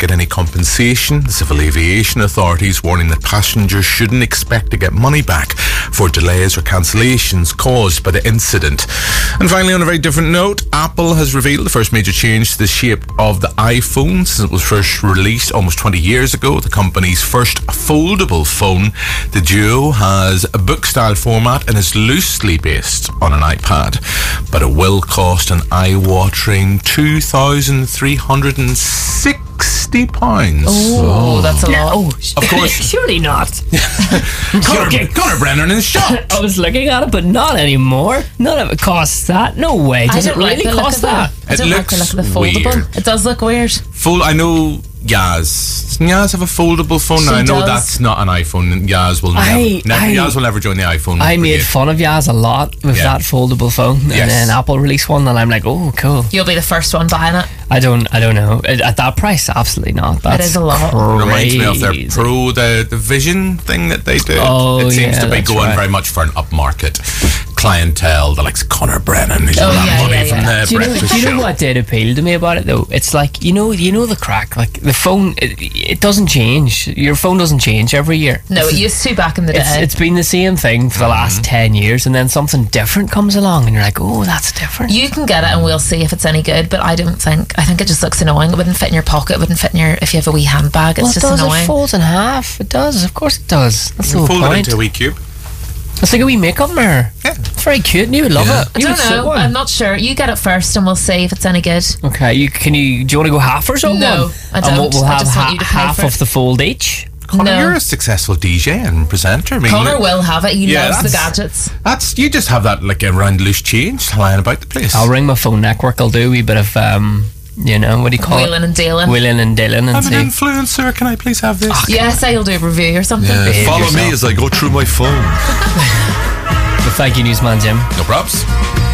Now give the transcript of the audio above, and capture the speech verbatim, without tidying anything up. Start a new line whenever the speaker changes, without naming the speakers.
get any compensation. The Civil Aviation Authorities warning that passengers shouldn't expect to get money back for delays or cancellations caused by the incident. And finally, on a very different note, Apple has revealed the first major change to the shape of the iPhone since it was first released almost twenty years ago. The company's first foldable phone, the Duo, has a book-style format and is loosely based on an iPad, but it will cost an eye-watering two thousand three hundred sixty pounds.
Oh, oh, that's a
yeah.
lot.
Oh,
of course.
Surely not.
Conor, Conor Brennan is shocked.
I was looking at it, but not anymore. None of it costs that. No way. Does
I
it
don't
really
like the
cost
look of
that?
it. I
It
don't like the look
looks
of the foldable.
weird.
It does look weird.
Full. I know Yaz. Does Yaz have a foldable phone?
She
Now, I know
does.
that's not an iPhone. And Yaz will never,
I-
never
I-
Yaz will never join the iPhone.
I made
brigade.
fun of Yaz a lot with
Yeah.
that foldable phone, and
Yes.
then Apple released one, and I'm like, oh, cool.
You'll be the first one buying it.
I don't, I don't know. At at that price, absolutely not. That's
is a lot.
Reminds me of their
crazy.
Pro, the, the Vision thing that they do.
Oh,
it seems
yeah,
to be
that's
going
right.
very much for an upmarket clientele, the likes of Conor Brennan, who's
Oh,
got that
yeah,
money
yeah,
from
yeah.
the
Do you, know,
breakfast
do you know
show.
what did appeal to me about it though? It's like, you know, you know the crack. Like the phone, it, it doesn't change. Your phone doesn't change every year.
No,
It's-
it used to back in the
It's,
day.
it's been the same thing for the last ten years, and then something different comes along, and you're like, oh, that's different.
You can get it and we'll see if it's any good, but I don't think, I think it just looks annoying. It wouldn't fit in your pocket, it wouldn't fit in your, if you have a wee handbag, it's
well, it
just
does.
annoying.
It folds in half. It does. Of course it does. That's the
You
whole
fold it
point.
into a wee cube.
It's like a wee makeup mirror.
Yeah.
It's very cute, and you would love
Yeah.
it.
I
You would
don't
sit
know,
one.
I'm not sure. You get it first and we'll see if it's any good.
Okay, you can you? Do you want to go half or so?
No,
one?
I
And
don't.
we'll, we'll
I
have
just want
ha-
you to pay
half
for
of
it.
the fold each.
Conor,
No.
you're a successful D J and presenter. I mean,
Connor
look-
will have it, he
Yeah,
loves the
that's-
gadgets.
That's you just have that like around loose change lying about the place.
I'll ring my phone network. I'll do a wee bit of um, you know, what do you call it?
Wheeling and dealing.
Wheeling and dealing, and
I'm
see.
an influencer. Can I please have this?
Yes, I'll do a review or something.
Yeah.
Behave
Follow
yourself.
me as I go through my phone.
Well, thank you, Newsman Jim.
No props.